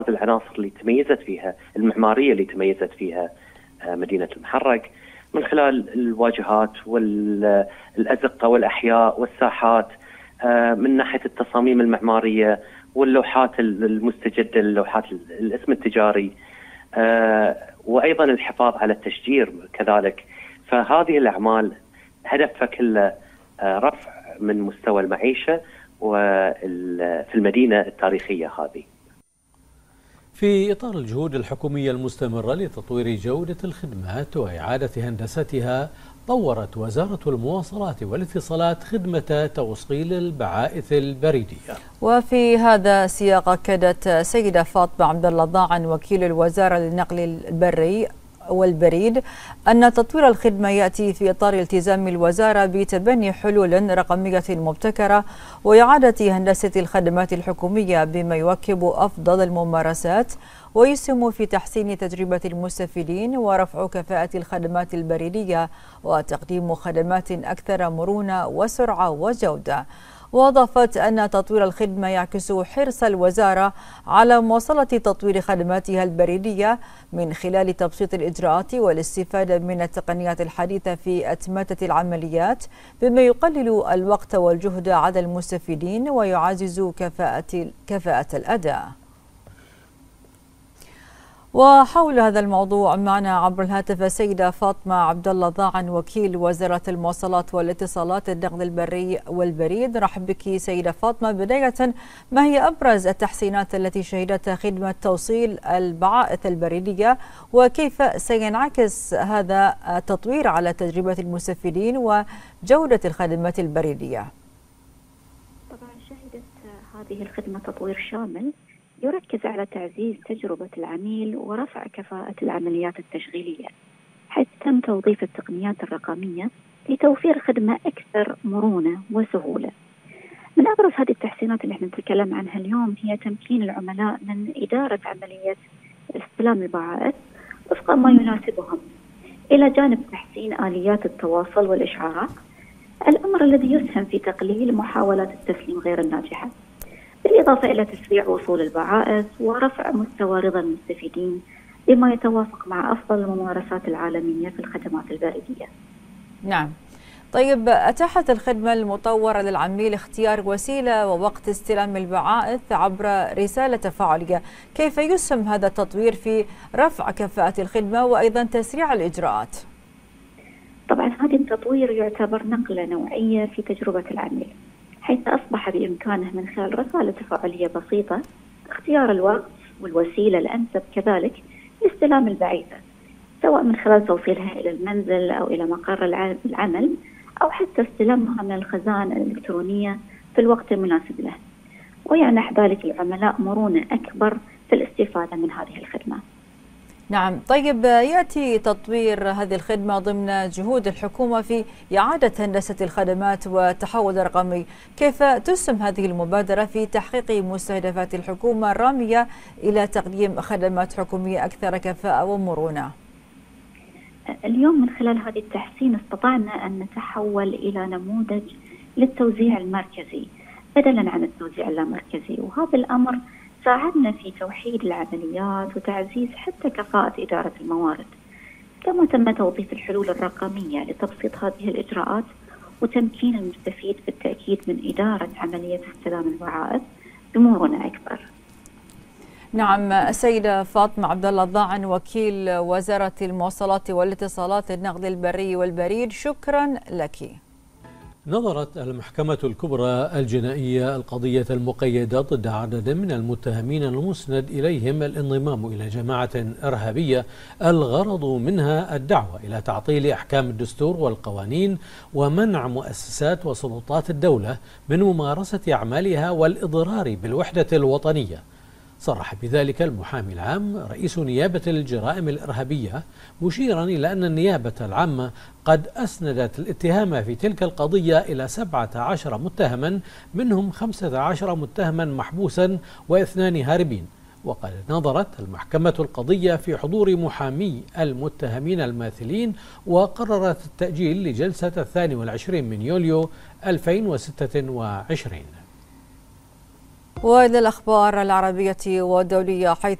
العناصر اللي تميزت فيها المعمارية اللي تميزت فيها مدينة المحرق من خلال الواجهات والأزقة والأحياء والساحات، من ناحية التصاميم المعمارية واللوحات المستجدة، اللوحات الاسم التجاري، وأيضا الحفاظ على التشجير كذلك. فهذه الأعمال هدفها كله رفع من مستوى المعيشة في المدينة التاريخية هذه. في إطار الجهود الحكومية المستمرة لتطوير جودة الخدمات وإعادة هندستها، طورت وزارة المواصلات والاتصالات خدمة توصيل البعائث البريدية. وفي هذا السياق أكدت سيدة فاطمة عبد الله ضاعن وكيل الوزارة للنقل البري والبريد أن تطوير الخدمة يأتي في إطار التزام الوزارة بتبني حلول رقمية مبتكرة وإعادة هندسة الخدمات الحكومية بما يواكب أفضل الممارسات ويسهم في تحسين تجربة المستفيدين ورفع كفاءة الخدمات البريدية وتقديم خدمات أكثر مرونة وسرعة وجودة. وأضافت أن تطوير الخدمة يعكس حرص الوزارة على مواصلة تطوير خدماتها البريدية من خلال تبسيط الإجراءات والاستفادة من التقنيات الحديثة في أتمتة العمليات بما يقلل الوقت والجهد على المستفيدين ويعزز كفاءة الأداء. وحول هذا الموضوع معنا عبر الهاتف السيدة فاطمة عبد الله ضاعن وكيل وزارة المواصلات والاتصالات النقل البري والبريد. رحب بك سيدة فاطمة. بداية، ما هي أبرز التحسينات التي شهدتها خدمة توصيل البعائث البريدية وكيف سينعكس هذا التطوير على تجربة المستفيدين وجودة الخدمات البريدية؟ طبعا شهدت هذه الخدمة تطوير شامل يركز على تعزيز تجربة العميل ورفع كفاءة العمليات التشغيلية، حيث تم توظيف التقنيات الرقمية لتوفير خدمة أكثر مرونة وسهولة. من أبرز هذه التحسينات اللي احنا نتكلم عنها اليوم هي تمكين العملاء من إدارة عملية استلام البعائث وفق ما يناسبهم، إلى جانب تحسين آليات التواصل والإشعارات، الأمر الذي يسهم في تقليل محاولات التسليم غير الناجحة، بالإضافة إلى تسريع وصول البعائث ورفع مستوى رضا المستفيدين بما يتوافق مع أفضل الممارسات العالمية في الخدمات البريدية. نعم. طيب، أتاحت الخدمة المطورة للعميل اختيار وسيلة ووقت استلام البعائث عبر رسالة تفاعلية، كيف يسهم هذا التطوير في رفع كفاءة الخدمة وأيضا تسريع الإجراءات؟ طبعا هذا التطوير يعتبر نقلة نوعية في تجربة العميل، حيث أصبح بإمكانه من خلال رسالة تفاعلية بسيطة اختيار الوقت والوسيلة الأنسب كذلك لاستلام البعيثة، سواء من خلال توصيلها إلى المنزل أو إلى مقر العمل أو حتى استلامها من الخزانة الإلكترونية في الوقت المناسب له، ويمنح ذلك العملاء مرونة أكبر في الاستفادة من هذه الخدمة. نعم. طيب، يأتي تطوير هذه الخدمة ضمن جهود الحكومة في إعادة هندسة الخدمات والتحول الرقمي، كيف تسهم هذه المبادرة في تحقيق مستهدفات الحكومة الرامية إلى تقديم خدمات حكومية أكثر كفاءة ومرونة؟ اليوم من خلال هذه التحسين استطعنا أن نتحول إلى نموذج للتوزيع المركزي بدلا عن التوزيع اللامركزي، وهذا الأمر ساعدنا في توحيد العمليات وتعزيز حتى كفاءة إدارة الموارد. كما تم توظيف الحلول الرقمية لتبسيط هذه الإجراءات وتمكين المستفيد بالتأكيد من إدارة عملية استلام البعائث بمرونة أكبر. نعم. السيدة فاطمة عبد الله ضاعن وكيل وزارة المواصلات والاتصالات النقل البري والبريد، شكرا لك. نظرت المحكمة الكبرى الجنائية القضية المقيدة ضد عدد من المتهمين المسند إليهم الانضمام إلى جماعة إرهابية الغرض منها الدعوة إلى تعطيل أحكام الدستور والقوانين ومنع مؤسسات وسلطات الدولة من ممارسة أعمالها والإضرار بالوحدة الوطنية. صرح بذلك المحامي العام رئيس نيابة الجرائم الإرهابية، مشيرا إلى أن النيابة العامة قد أسندت الاتهام في تلك القضية إلى 17 متهما، منهم 15 متهما محبوسا و2 هاربين. وقد نظرت المحكمة القضية في حضور محامي المتهمين الماثلين، وقررت التأجيل لجلسة 22 من يوليو 2026. وإلى الأخبار العربية والدولية، حيث